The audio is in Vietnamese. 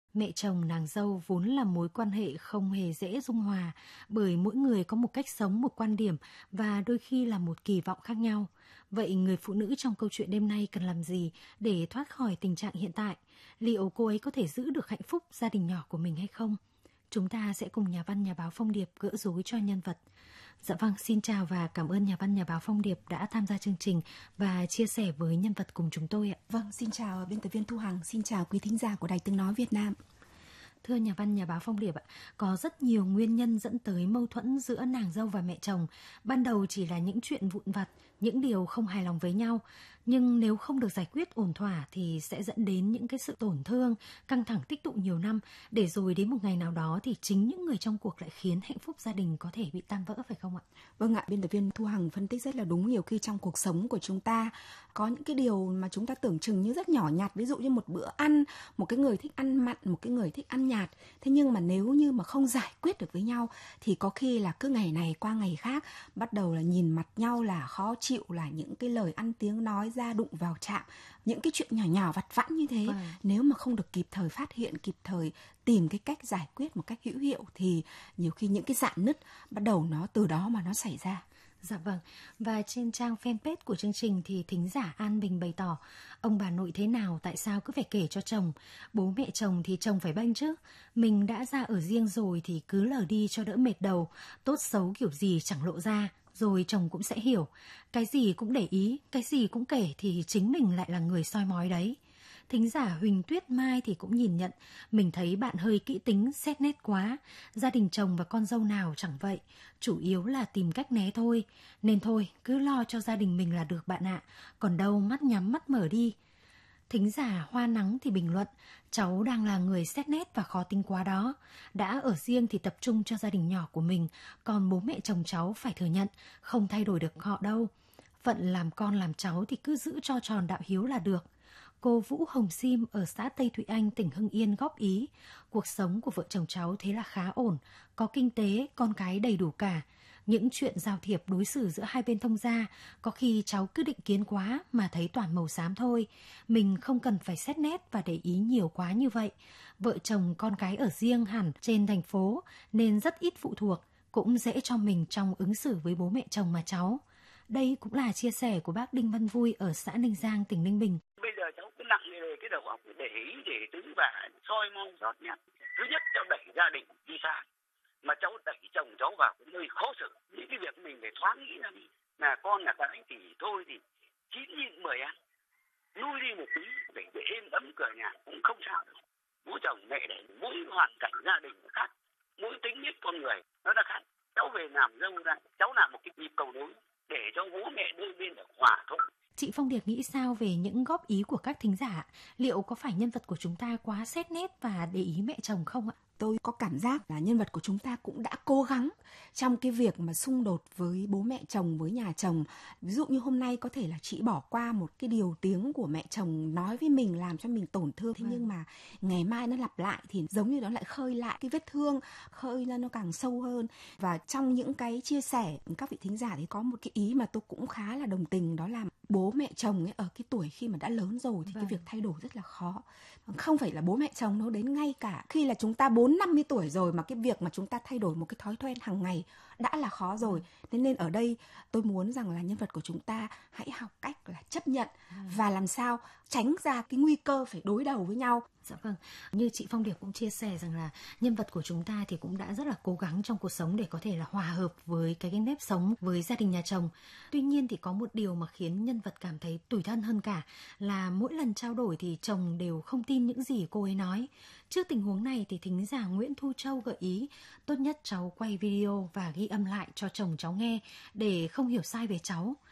Mẹ chồng nàng dâu vốn là mối quan hệ không hề dễ dung hòa, bởi mỗi người có một cách sống, một quan điểm và đôi khi là một kỳ vọng khác nhau. Vậy người phụ nữ trong câu chuyện đêm nay cần làm gì để thoát khỏi tình trạng hiện tại? Liệu cô ấy có thể giữ được hạnh phúc gia đình nhỏ của mình hay không? Chúng ta sẽ cùng nhà văn nhà báo Phong Điệp gỡ rối cho nhân vật. Dạ vâng, xin chào và cảm ơn nhà văn nhà báo Phong Điệp đã tham gia chương trình và chia sẻ với nhân vật cùng chúng tôi ạ. Vâng, xin chào biên tập viên Thu Hằng, xin chào quý thính giả của Đài Tiếng Nói Việt Nam. Thưa nhà văn nhà báo Phong Điệp ạ, có rất nhiều nguyên nhân dẫn tới mâu thuẫn giữa nàng dâu và mẹ chồng. Ban đầu chỉ là những chuyện vụn vặt, những điều không hài lòng với nhau. Nhưng nếu không được giải quyết ổn thỏa thì sẽ dẫn đến những cái sự tổn thương, căng thẳng tích tụ nhiều năm. Để rồi đến một ngày nào đó thì chính những người trong cuộc lại khiến hạnh phúc gia đình có thể bị tan vỡ, phải không ạ? Vâng ạ, biên tập viên Thu Hằng phân tích rất là đúng. Nhiều khi trong cuộc sống của chúng ta có những cái điều mà chúng ta tưởng chừng như rất nhỏ nhặt. Ví dụ như một bữa ăn, một cái người thích ăn mặn, một cái người thích ăn nhạt. Thế nhưng mà nếu như mà không giải quyết được với nhau thì có khi là cứ ngày này qua ngày khác bắt đầu là nhìn mặt nhau là khó chịu, là những cái lời ăn tiếng nói ra đụng vào chạm, những cái chuyện nhỏ nhỏ vặt vãnh như thế. Nếu mà không được kịp thời phát hiện, kịp thời tìm cái cách giải quyết một cách hữu hiệu thì nhiều khi những cái rạn nứt bắt đầu nó từ đó mà nó xảy ra. Dạ vâng, và trên trang fanpage của chương trình thì thính giả An Bình bày tỏ: ông bà nội thế nào tại sao cứ phải kể cho chồng, bố mẹ chồng thì chồng phải bênh chứ, mình đã ra ở riêng rồi thì cứ lờ đi cho đỡ mệt đầu, tốt xấu kiểu gì chẳng lộ ra, rồi chồng cũng sẽ hiểu, cái gì cũng để ý, cái gì cũng kể thì chính mình lại là người soi mói đấy. Thính giả Huỳnh Tuyết Mai thì cũng nhìn nhận, mình thấy bạn hơi kỹ tính, xét nét quá, gia đình chồng và con dâu nào chẳng vậy, chủ yếu là tìm cách né thôi, nên thôi cứ lo cho gia đình mình là được bạn ạ, còn đâu mắt nhắm mắt mở đi. Thính giả Hoa Nắng thì bình luận, cháu đang là người xét nét và khó tính quá đó, đã ở riêng thì tập trung cho gia đình nhỏ của mình, còn bố mẹ chồng cháu phải thừa nhận, không thay đổi được họ đâu. Phận làm con làm cháu thì cứ giữ cho tròn đạo hiếu là được. Cô Vũ Hồng Sim ở xã Tây Thụy Anh, tỉnh Hưng Yên góp ý, cuộc sống của vợ chồng cháu thế là khá ổn, có kinh tế, con cái đầy đủ cả. Những chuyện giao thiệp đối xử giữa hai bên thông gia, có khi cháu cứ định kiến quá mà thấy toàn màu xám thôi. Mình không cần phải xét nét và để ý nhiều quá như vậy. Vợ chồng con cái ở riêng hẳn trên thành phố nên rất ít phụ thuộc, cũng dễ cho mình trong ứng xử với bố mẹ chồng mà cháu. Đây cũng là chia sẻ của bác Đinh Văn Vui ở xã Ninh Giang, tỉnh Ninh Bình. Bây giờ cháu cứ nặng về cái đầu óc để ý, để tứ và soi mong rót nhặt. Thứ nhất, cháu đẩy gia đình đi xa, mà cháu đẩy chồng cháu vào cái nơi khó xử. Những cái việc mình phải thoáng nghĩ ra đi. Là con là cái thì thôi thì 9 nhịn 10 ăn, nuôi đi một tí để êm ấm cửa nhà cũng không sao đâu. Bố chồng mẹ để mỗi hoàn cảnh gia đình nó khác, mỗi tính nết con người nó đã khác. Cháu về làm dâu ra, cháu làm một cái nhịp cầu nối để cho bố mẹ đôi bên được hòa thuận. Chị Phong Điệp nghĩ sao về những góp ý của các thính giả? Liệu có phải nhân vật của chúng ta quá xét nét và để ý mẹ chồng không ạ? Tôi có cảm giác là nhân vật của chúng ta cũng đã cố gắng trong cái việc mà xung đột với bố mẹ chồng, với nhà chồng. Ví dụ như hôm nay có thể là chị bỏ qua một cái điều tiếng của mẹ chồng nói với mình làm cho mình tổn thương. Thế nhưng mà ngày mai nó lặp lại thì giống như nó lại khơi lại cái vết thương, khơi ra nó càng sâu hơn. Và trong những cái chia sẻ các vị thính giả thì có một cái ý mà tôi cũng khá là đồng tình, đó là bố mẹ chồng ấy ở cái tuổi khi mà đã lớn rồi thì cái việc thay đổi rất là khó. Không phải là bố mẹ chồng, nó đến ngay cả khi là chúng ta 40-50 tuổi rồi mà cái việc mà chúng ta thay đổi một cái thói quen hàng ngày đã là khó rồi. Thế nên ở đây tôi muốn rằng là nhân vật của chúng ta hãy học cách là chấp nhận và làm sao tránh ra cái nguy cơ phải đối đầu với nhau. Dạ vâng, như chị Phong Điệp cũng chia sẻ rằng là nhân vật của chúng ta thì cũng đã rất là cố gắng trong cuộc sống để có thể là hòa hợp với cái nếp sống với gia đình nhà chồng. Tuy nhiên thì có một điều mà khiến nhân vật cảm thấy tủi thân hơn cả là mỗi lần trao đổi thì chồng đều không tin những gì cô ấy nói. Trước tình huống này thì thính giả Nguyễn Thu Châu gợi ý tốt nhất cháu quay video và ghi âm lại cho chồng cháu nghe để không hiểu sai về cháu.